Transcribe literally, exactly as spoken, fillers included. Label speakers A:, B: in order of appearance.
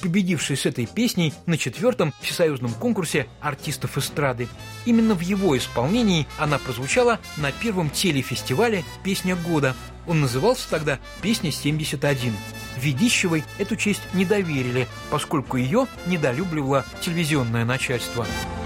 A: победивший с этой песней на четвертом всесоюзном конкурсе артистов эстрады. Именно в его исполнении она прозвучала на первом телефестивале «Песня года». Он назывался тогда «Песня семьдесят один». Ведищевой эту честь не доверили, поскольку ее недолюбливало телевизионное начальство.